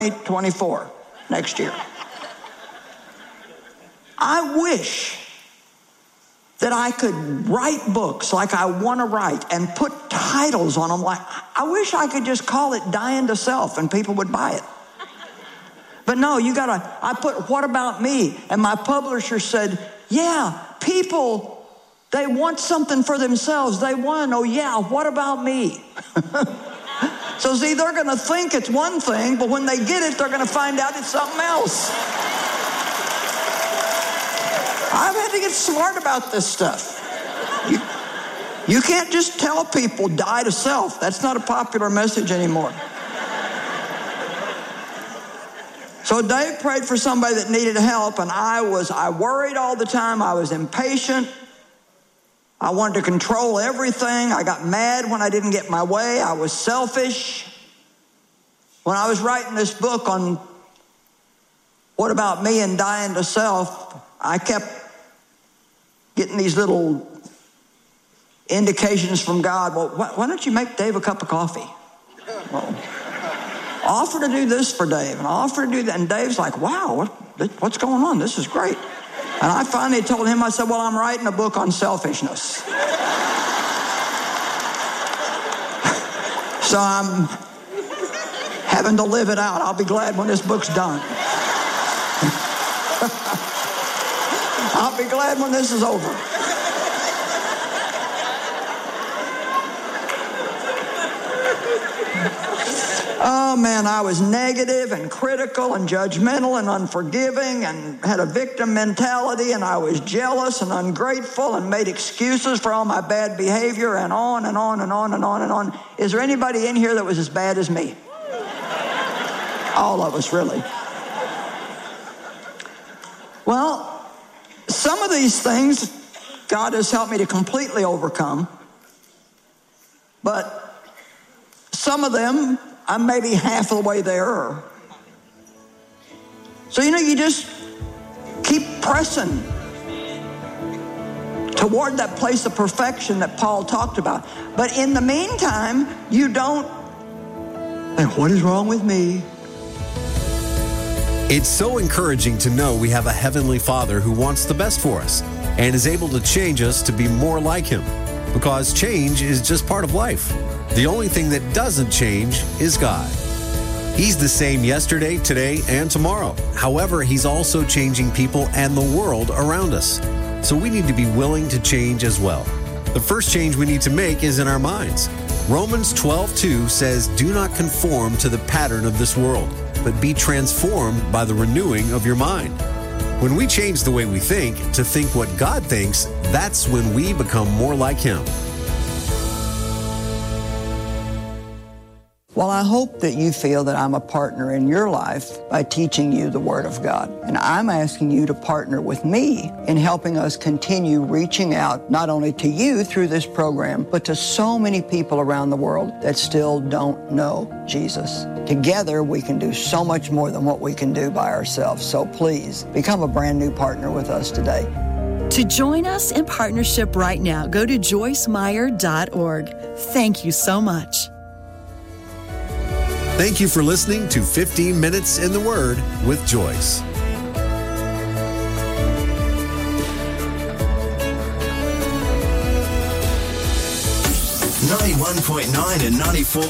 2024, next year. I wish that I could write books like I want to write and put titles on them. Like, I wish I could just call it Dying to Self and people would buy it. But no, I put What About Me? And my publisher said, yeah, people, they want something for themselves. They want to know, yeah, what about me? So see, they're going to think it's one thing, but when they get it, they're going to find out it's something else. I've had to get smart about this stuff. You can't just tell people die to self. That's not a popular message anymore. So Dave prayed for somebody that needed help, and I worried all the time. I was impatient. I wanted to control everything. I got mad when I didn't get my way. I was selfish. When I was writing this book on What About Me and Dying to Self, I kept getting these little indications from God. Well, why don't you make Dave a cup of coffee? Well, offer to do this for Dave, and offer to do that. And Dave's like, wow, what's going on? This is great. And I finally told him, I said, well, I'm writing a book on selfishness. So I'm having to live it out. I'll be glad when this book's done. I'll be glad when this is over. Oh, man, I was negative and critical and judgmental and unforgiving and had a victim mentality, and I was jealous and ungrateful and made excuses for all my bad behavior, and on and on and on and on and on. Is there anybody in here that was as bad as me? All of us, really. Well, some of these things God has helped me to completely overcome, but some of them I'm maybe half of the way there. So, you just keep pressing toward that place of perfection that Paul talked about. But in the meantime, you don't think, what is wrong with me? It's so encouraging to know we have a Heavenly Father who wants the best for us and is able to change us to be more like Him, because change is just part of life. The only thing that doesn't change is God. He's the same yesterday, today, and tomorrow. However, He's also changing people and the world around us. So we need to be willing to change as well. The first change we need to make is in our minds. Romans 12:2 says, do not conform to the pattern of this world, but be transformed by the renewing of your mind. When we change the way we think to think what God thinks, that's when we become more like Him. Well, I hope that you feel that I'm a partner in your life by teaching you the Word of God. And I'm asking you to partner with me in helping us continue reaching out not only to you through this program, but to so many people around the world that still don't know Jesus. Together, we can do so much more than what we can do by ourselves. So please, become a brand new partner with us today. To join us in partnership right now, go to joycemeyer.org. Thank you so much. Thank you for listening to 15 Minutes in the Word with Joyce. 91.9 and 94.